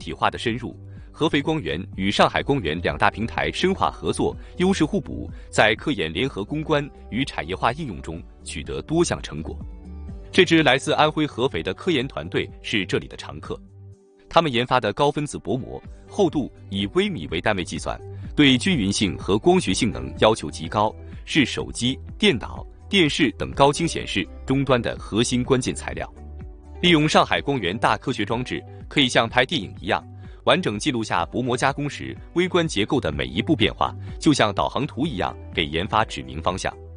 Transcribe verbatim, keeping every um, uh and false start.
体化的深入。合肥光源与上海光源两大平台深化合作，优势互补，在科研联合攻关与产业化应用中取得多项成果。这支来自安徽合肥的科研团队是这里的常客，他们研发的高分子薄膜厚度以微米为单位计算，对均匀性和光学性能要求极高，是手机、电脑、电视等高清显示终端的核心关键材料。利用上海光源大科学装置，可以像拍电影一样，完整记录下薄膜加工时微观结构的每一步变化，就像导航图一样，给研发指明方向。